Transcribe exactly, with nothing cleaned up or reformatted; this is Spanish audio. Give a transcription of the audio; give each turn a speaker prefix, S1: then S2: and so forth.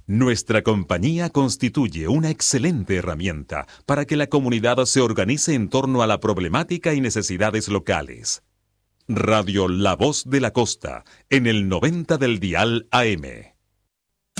S1: Nuestra compañía constituye una excelente herramienta para que la comunidad se organice en torno a la problemática y necesidades locales. Radio La Voz de la Costa, en el noventa del dial A M.